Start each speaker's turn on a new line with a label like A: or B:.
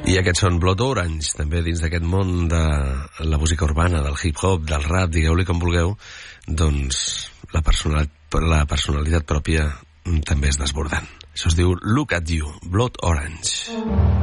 A: I aquests són Blood Orange, també dins d'aquest món de la música urbana, del hip-hop, del rap, digueu-li com vulgueu, doncs la personalitat pròpia també és desbordant. Això es diu Look at You, Blood Orange.